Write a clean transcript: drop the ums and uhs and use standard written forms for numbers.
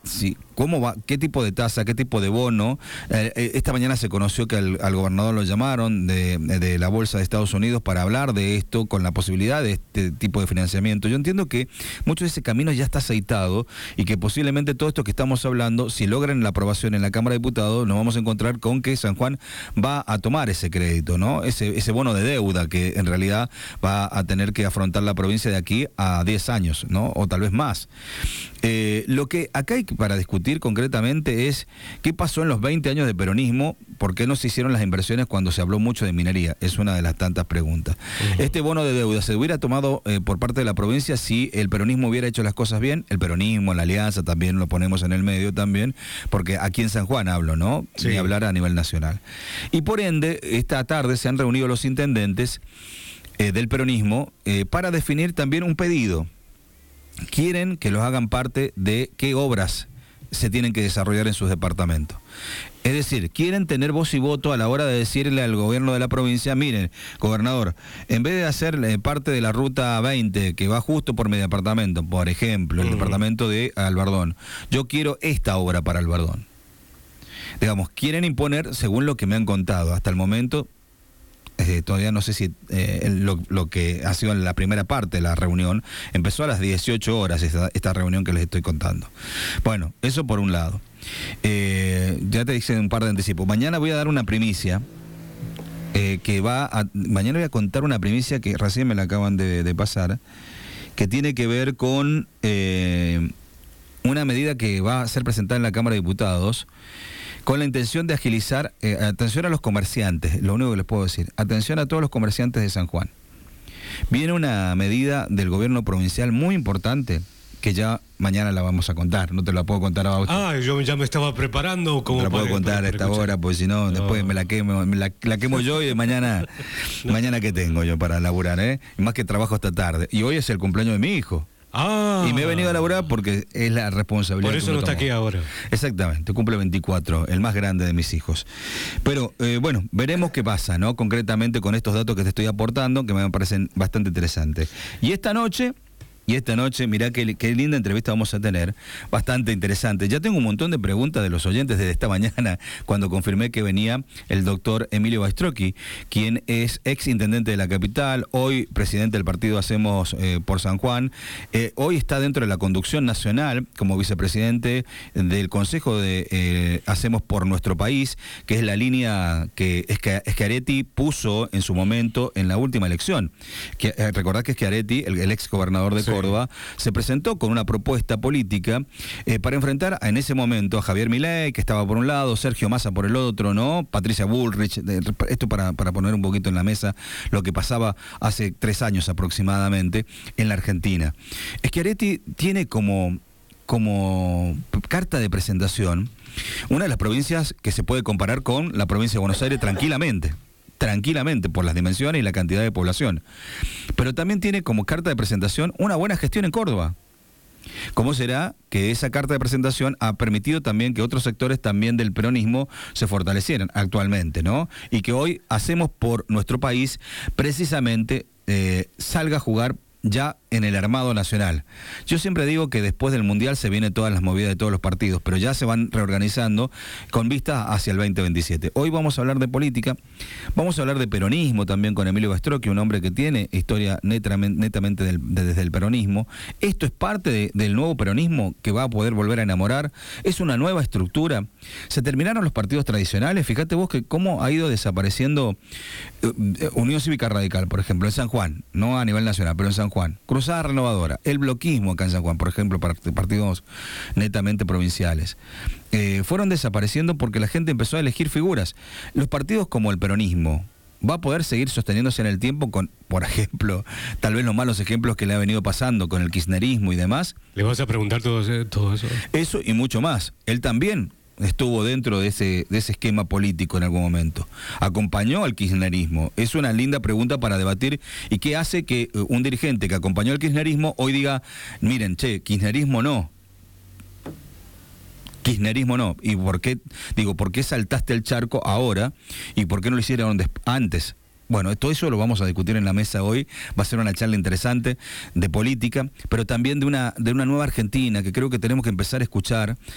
cómo va, qué tipo de tasa, qué tipo de bono. Esta mañana se conoció que al gobernador lo llamaron de la Bolsa de Estados Unidos para hablar de esto, con la posibilidad de este tipo de financiamiento. Yo entiendo que mucho de ese camino ya está aceitado y que posiblemente todo esto que estamos hablando, si logran la aprobación en la Cámara de Diputados, nos vamos a encontrar con que San Juan va a tomar ese crédito, ¿no? Ese bono de deuda que en realidad va a tener que afrontar la provincia de aquí a 10 años, ¿no? O tal vez más. Lo que acá hay para discutir concretamente es qué pasó en los 20 años de peronismo, por qué no se hicieron las inversiones cuando se habló mucho de minería. Es una de las tantas preguntas. Este bono de deuda se hubiera tomado por parte de la provincia si el peronismo hubiera hecho las cosas bien. El peronismo, la alianza también lo ponemos en el medio también, porque aquí en San Juan hablo, ¿no? Sí. Ni hablar a nivel nacional. Y por ende, esta tarde se han reunido los intendentes del peronismo para definir también un pedido. Quieren que los hagan parte de qué obras se tienen que desarrollar en sus departamentos. Es decir, quieren tener voz y voto a la hora de decirle al gobierno de la provincia: miren, gobernador, en vez de hacer parte de la ruta 20 que va justo por mi departamento, por ejemplo, el departamento de Albardón, yo quiero esta obra para Albardón. Digamos, quieren imponer, según lo que me han contado hasta el momento, todavía no sé si lo que ha sido en la primera parte de la reunión, empezó a las 18 horas esta reunión que les estoy contando. Bueno, eso por un lado. Ya te hice un par de anticipos. Mañana voy a dar una primicia, mañana voy a contar una primicia que recién me la acaban de pasar, que tiene que ver con una medida que va a ser presentada en la Cámara de Diputados, con la intención de agilizar, atención a los comerciantes, lo único que les puedo decir, atención a todos los comerciantes de San Juan. Viene una medida del gobierno provincial muy importante, que ya mañana la vamos a contar, no te la puedo contar ahora. Yo ya me estaba preparando. Como no te la puedo contar a esta hora, porque si no, después me la quemo yo, y de mañana ¿qué tengo yo para laburar? Y más que trabajo hasta tarde. Y hoy es el cumpleaños de mi hijo. Y me he venido a laburar porque es la responsabilidad. Por eso no está aquí ahora. Exactamente, cumple 24, el más grande de mis hijos. Pero bueno, veremos qué pasa, ¿no? Concretamente con estos datos que te estoy aportando, que me parecen bastante interesantes. Y esta noche, mirá qué linda entrevista vamos a tener, bastante interesante. Ya tengo un montón de preguntas de los oyentes desde esta mañana, cuando confirmé que venía el doctor Emilio Baistrocchi, quien es ex intendente de la capital, hoy presidente del partido Hacemos por San Juan, hoy está dentro de la conducción nacional como vicepresidente del Consejo de Hacemos por Nuestro País, que es la línea que Schiaretti puso en su momento en la última elección. Recordad que Schiaretti, el ex gobernador de Córdoba, se presentó con una propuesta política para enfrentar en ese momento a Javier Milei, que estaba por un lado, Sergio Massa por el otro, ¿no? Patricia Bullrich, esto para poner un poquito en la mesa lo que pasaba hace 3 años aproximadamente en la Argentina. Schiaretti tiene como carta de presentación una de las provincias que se puede comparar con la provincia de Buenos Aires tranquilamente por las dimensiones y la cantidad de población, pero también tiene como carta de presentación una buena gestión en Córdoba. ¿Cómo será que esa carta de presentación ha permitido también que otros sectores también del peronismo se fortalecieran actualmente, ¿no? Y que hoy Hacemos por Nuestro País precisamente salga a jugar ya en el armado nacional. Yo siempre digo que después del Mundial se vienen todas las movidas de todos los partidos, pero ya se van reorganizando con vista hacia el 2027. Hoy vamos a hablar de política, vamos a hablar de peronismo también con Emilio Baistrocchi, un hombre que tiene historia netamente desde el peronismo. Esto es parte del nuevo peronismo que va a poder volver a enamorar. Es una nueva estructura. Se terminaron los partidos tradicionales. Fíjate vos que cómo ha ido desapareciendo Unión Cívica Radical, por ejemplo, en San Juan, no a nivel nacional, pero en San Juan. Cruzada Renovadora, el bloquismo acá en San Juan, por ejemplo, para partidos netamente provinciales. Fueron desapareciendo porque la gente empezó a elegir figuras. Los partidos como el peronismo va a poder seguir sosteniéndose en el tiempo con, por ejemplo, tal vez los malos ejemplos que le ha venido pasando con el kirchnerismo y demás. ¿Le vas a preguntar todo eso? Eso y mucho más. Él también estuvo dentro de ese esquema político en algún momento. ¿Acompañó al kirchnerismo? Es una linda pregunta para debatir. ¿Y qué hace que un dirigente que acompañó al kirchnerismo hoy diga, miren, kirchnerismo no? Kirchnerismo no. ¿Y por qué saltaste el charco ahora? ¿Y por qué no lo hicieron antes? Bueno, todo eso lo vamos a discutir en la mesa hoy. Va a ser una charla interesante de política, pero también de una nueva Argentina que creo que tenemos que empezar a escuchar